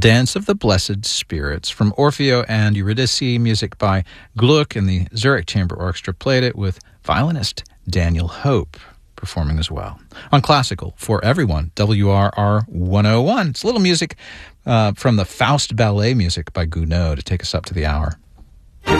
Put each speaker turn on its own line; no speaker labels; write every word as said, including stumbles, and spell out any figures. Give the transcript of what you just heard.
Dance of the Blessed Spirits from Orfeo and Eurydice, music by Gluck, and the Zurich Chamber Orchestra played it with violinist Daniel Hope performing as well. On Classical for Everyone, W R R one oh one. It's a little music uh, from the Faust Ballet music by Gounod to take us up to the hour.